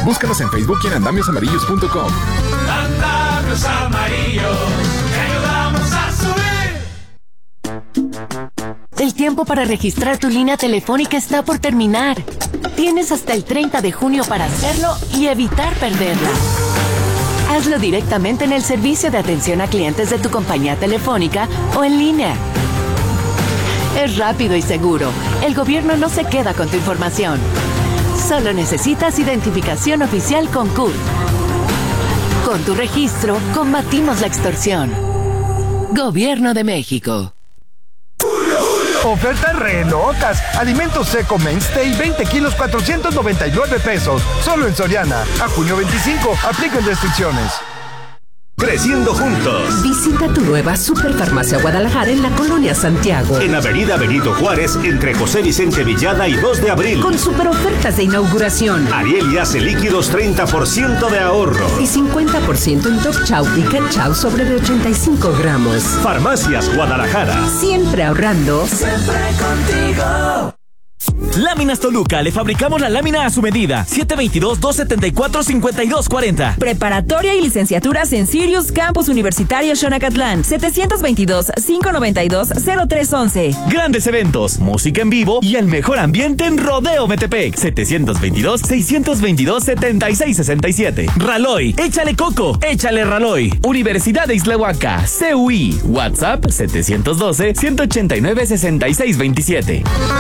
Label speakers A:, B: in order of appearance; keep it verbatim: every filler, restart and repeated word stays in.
A: Búscanos en Facebook y en andamios amarillos punto com.
B: Andamios amarillos, te ayudamos a subir.
C: El tiempo para registrar tu línea telefónica está por terminar. Tienes hasta el treinta de junio para hacerlo y evitar perderla. Hazlo directamente en el servicio de atención a clientes de tu compañía telefónica o en línea. Es rápido y seguro. El gobierno no se queda con tu información. Solo necesitas identificación oficial con C U R. Con tu registro, combatimos la extorsión. Gobierno de México.
D: Ofertas re locas. Alimento seco Mainstay, veinte kilos, cuatrocientos noventa y nueve pesos. Solo en Soriana. A junio veinticinco. Aplican restricciones.
E: Creciendo juntos.
F: Visita tu nueva Superfarmacia Guadalajara en la Colonia Santiago.
E: En Avenida Benito Juárez, entre José Vicente Villada y dos de abril.
F: Con super ofertas de inauguración.
E: Ariel y hace líquidos treinta por ciento de ahorro.
F: Y cincuenta por ciento en Dog Chow y Cat Chow sobre de ochenta y cinco gramos.
E: Farmacias Guadalajara.
F: Siempre ahorrando.
B: Siempre contigo.
G: Láminas Toluca, le fabricamos la lámina a su medida. siete dos dos, dos siete cuatro, cinco dos cuatro cero.
H: Preparatoria y licenciaturas en Sirius Campus Universitario Xonacatlán. siete dos dos, cinco nueve dos, cero tres once.
G: Grandes eventos, música en vivo y el mejor ambiente en Rodeo Metepec. siete dos dos, seis dos dos, siete seis seis siete. Raloy, échale coco, échale Raloy. Universidad de Islahuaca, C U I. WhatsApp siete uno dos, uno ocho nueve, seis seis dos siete.